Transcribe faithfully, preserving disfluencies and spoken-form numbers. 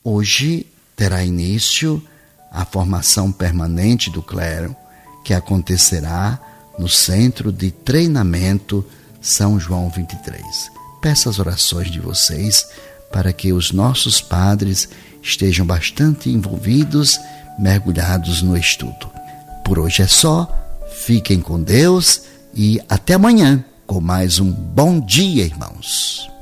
Hoje terá início a formação permanente do clero, que acontecerá no Centro de Treinamento São João vinte e três. Peço as orações de vocês para que os nossos padres estejam bastante envolvidos, mergulhados no estudo. Por hoje é só, fiquem com Deus e até amanhã com mais um Bom Dia, irmãos.